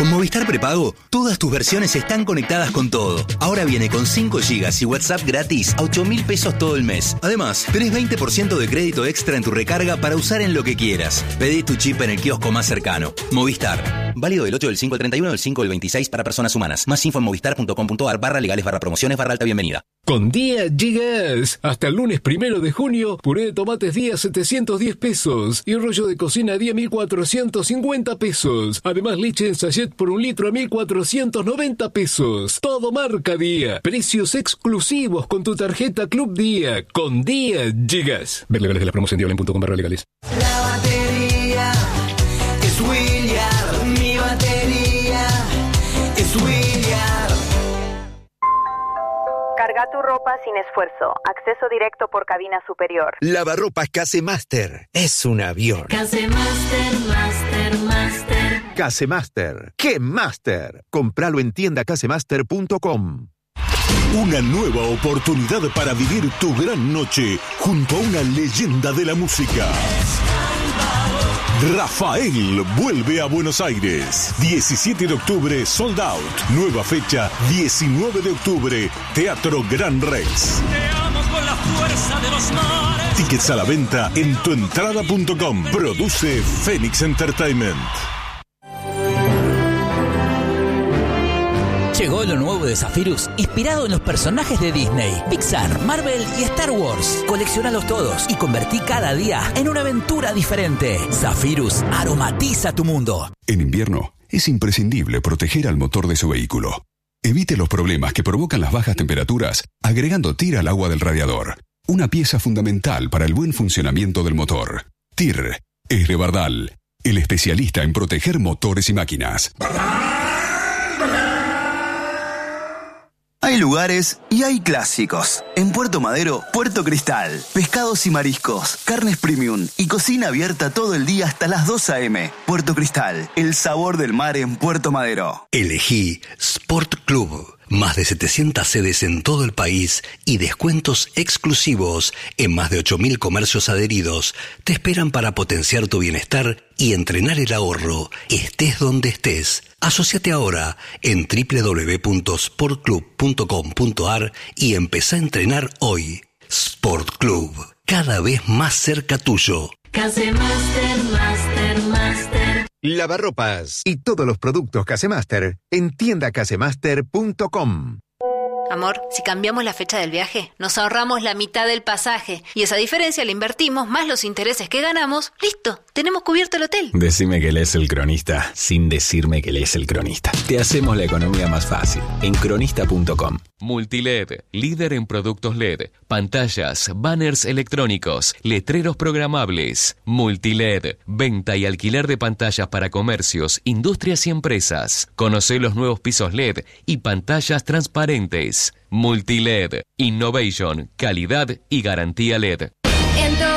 Con Movistar Prepago, todas tus versiones están conectadas con todo. Ahora viene con 5 GB y WhatsApp gratis a 8.000 pesos todo el mes. Además, tenés 20% de crédito extra en tu recarga para usar en lo que quieras. Pedí tu chip en el kiosco más cercano. Movistar. Válido del 8 del 5 al 31 del 5 del 26 para personas humanas. Más info en movistar.com.ar/legales/promociones/alta bienvenida. Con Día Gigas. Hasta el lunes 1 de junio, puré de tomates Día 710 pesos y rollo de cocina Día 1.450 pesos. Además, leche en sachet por 1 litro a 1.490 pesos. Todo marca Día. Precios exclusivos con tu tarjeta Club Día. Con Día Gigas. Ver legales de la promoción diablen.com/legales. La batería es Williard. Mi batería es Williard. Carga tu ropa sin esfuerzo. Acceso directo por cabina superior. Lavarropas Casemaster. Es un avión. Casemaster, Master. Casemaster. ¡Qué Master! Compralo en tiendacasemaster.com. Una nueva oportunidad para vivir tu gran noche junto a una leyenda de la música. Rafael vuelve a Buenos Aires. 17 de octubre, sold out. Nueva fecha, 19 de octubre, Teatro Gran Rex. Te amo con la fuerza de los mares. Tickets a la venta en tuentrada.com. Produce Phoenix Entertainment. Llegó lo nuevo de Zephyrus, inspirado en los personajes de Disney, Pixar, Marvel y Star Wars. Coleccionalos todos y convertí cada día en una aventura diferente. Zephyrus aromatiza tu mundo. En invierno, es imprescindible proteger al motor de su vehículo. Evite los problemas que provocan las bajas temperaturas agregando TIR al agua del radiador. Una pieza fundamental para el buen funcionamiento del motor. TIR es de Bardal, el especialista en proteger motores y máquinas. Hay lugares y hay clásicos. En Puerto Madero, Puerto Cristal. Pescados y mariscos, carnes premium y cocina abierta todo el día hasta las 2 a.m. Puerto Cristal, el sabor del mar en Puerto Madero. Elegí Sport Club. Más de 700 sedes en todo el país y descuentos exclusivos en más de 8.000 comercios adheridos te esperan para potenciar tu bienestar y entrenar el ahorro, estés donde estés. Asociate ahora en www.sportclub.com.ar y empezá a entrenar hoy. Sport Club, cada vez más cerca tuyo. Casemaster, Master. Lavarropas y todos los productos Casemaster en tiendacasemaster.com. Amor, si cambiamos la fecha del viaje, nos ahorramos la mitad del pasaje y esa diferencia la invertimos más los intereses que ganamos. ¡Listo! Tenemos cubierto el hotel. Decime que lees El Cronista sin decirme que lees El Cronista. Te hacemos la economía más fácil en cronista.com. Multiled, líder en productos LED, pantallas, banners electrónicos, letreros programables. Multiled, venta y alquiler de pantallas para comercios, industrias y empresas. Conocé los nuevos pisos LED y pantallas transparentes. Multiled, innovation, calidad y garantía LED.